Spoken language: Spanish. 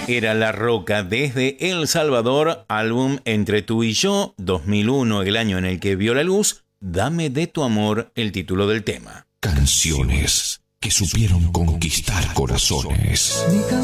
Era La Roca desde El Salvador, álbum Entre tú y yo, 2001, el año en el que vio la luz. Dame de tu amor, el título del tema. Canciones que supieron conquistar corazones.